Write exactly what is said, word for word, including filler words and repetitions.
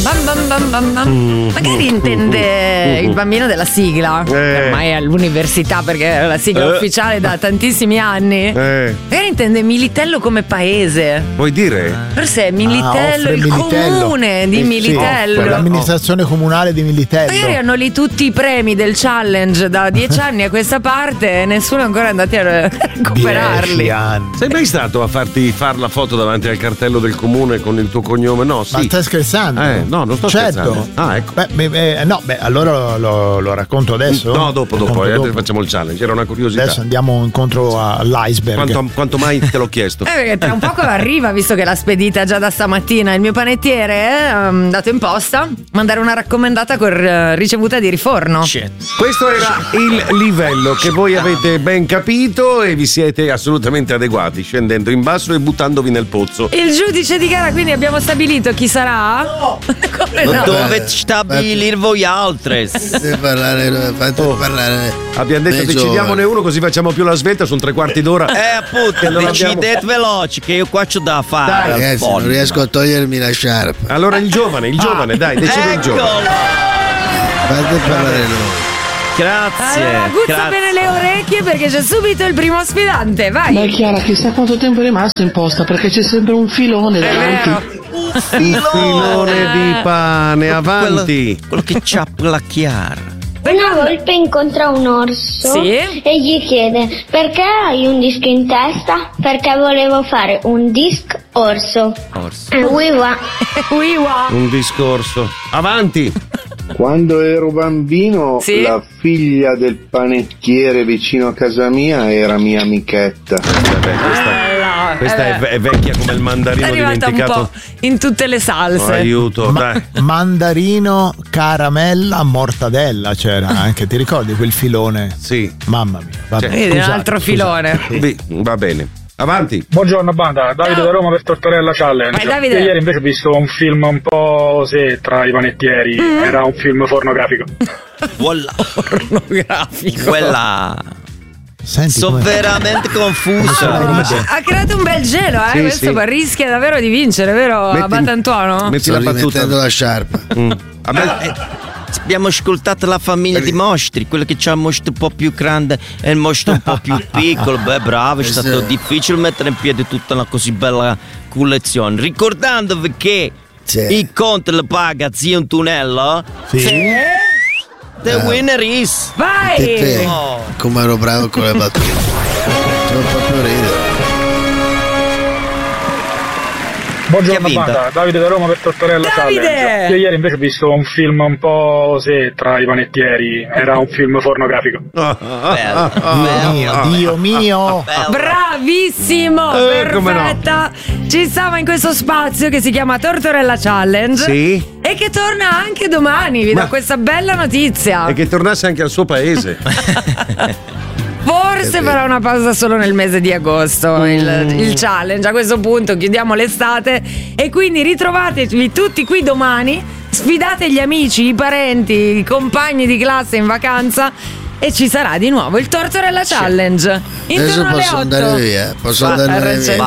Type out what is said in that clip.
Bam, bam, bam, bam, bam. Mm. Magari intende il bambino della sigla, Eh. ormai è all'università perché è la sigla Eh. ufficiale da tantissimi anni. Eh. Magari intende Militello come paese. Vuoi dire? Forse è Militello, Ah, offre il Militello. comune di Eh, sì, Militello. offre l'amministrazione comunale di Militello. Magari hanno lì tutti i premi del challenge da dieci anni a questa parte e nessuno è ancora andato a recuperarli. Dieci anni. Sei mai stato a farti fare la foto davanti al cartello del comune con il tuo cognome? No, sì. Ma stai scherzando? Eh, no, non sto certo. scherzando. Ah, ecco. Beh, beh, beh, no, beh, allora lo, lo- lo racconto adesso? No, dopo, Lo dopo, racconto eh, facciamo il challenge. Era una curiosità. Adesso andiamo incontro all'iceberg. Quanto, quanto mai te l'ho chiesto? Eh, perché tra un poco arriva, visto che l'ha spedita già da stamattina. Il mio panettiere eh, ha dato in posta mandare una raccomandata con eh, ricevuta di riforno. Questo era il livello che voi avete ben capito e vi siete assolutamente adeguati, scendendo in basso e buttandovi nel pozzo. Il giudice di gara, quindi abbiamo stabilito chi sarà? No! Come Ma no? dove stabilire voi altri? Fate parlare, fate Oh. parlare. Abbiamo detto dei decidiamone uno così facciamo più la svelta, sono tre quarti d'ora. Eh appunto, non decidete abbiamo- veloci che io qua c'ho da fare. Dai, Ragazzi, non Folle. riesco a togliermi la sciarpa. Allora il giovane, il giovane, dai, decide il giovane. Eccolo! Fate parlare loro. Grazie. Allora, aguzza grazie. bene le orecchie perché c'è subito il primo sfidante, vai! Beh, Chiara, chissà quanto tempo è rimasto in posta perché c'è sempre un filone È davanti. vero. Un filone di pane, avanti. Quello, quello che ciappa la Chiara. Una volpe incontra un orso Sì? e gli chiede: perché hai un disco in testa? Perché volevo fare un disc orso. Orso. Eh, oui, va. Uiwa. Un discorso. Avanti. Quando ero bambino, Sì? la figlia del panettiere vicino a casa mia era mia amichetta. Vabbè, questa, Bella, questa eh è, beh. è vecchia come il mandarino È arrivata un dimenticato. po' in tutte le Oh, salse. aiuto, Ma- dai. mandarino, caramella, mortadella c'era anche, ti ricordi quel filone? Sì. Mamma mia, vabbè, Vedi, un scusate, altro scusate. filone. Beh, va bene. Avanti. Buongiorno banda, Davide da Roma per Tortorella Challenge. Vai, Davide. Io ieri invece ho visto un film un po' sì, tra i panettieri, Mm. era un film pornografico. Voilà. Pornografico. Quella. Senti Sono come- veramente confuso. Ha creato un bel gelo, eh? Sì, Questo sì. ma rischia davvero di vincere, vero? Metti- Abbattantuono? Metti Sto la battuta. rimettendo la sciarpa. Mm. A me- Eh, Abbiamo ascoltato la famiglia di mostri, quello che c'ha il mostro un po' più grande e il mostro un po' più piccolo. Beh, bravo, è stato difficile mettere in piedi tutta una così bella collezione. Ricordandovi che Sì. il conto lo paga zio Antonello. Sì. The winner is. Vai! Te, Oh. come ero bravo con le battute. Sono proprio ridere. Buongiorno Chi ha vinto? banda, Davide da Roma per Tortorella Davide! Challenge. Io ieri invece ho visto un film un po' sì, tra i panettieri, era un film pornografico. Bello, Dio mio, Dio mio. bello. Bravissimo! Eh, come no. perfetta! Ci stava in questo spazio che si chiama Tortorella Challenge. Sì. E che torna anche domani, vi Ma- do questa bella notizia. E che tornasse anche al suo paese. Forse farà una pausa solo nel mese di agosto il, Mm. il challenge. A questo punto chiudiamo l'estate e quindi ritrovatevi tutti qui domani. Sfidate gli amici, i parenti, i compagni di classe in vacanza e ci sarà di nuovo il Tortorella Challenge. Adesso Intorno alle posso otto. andare via, posso Va, andare R C. via.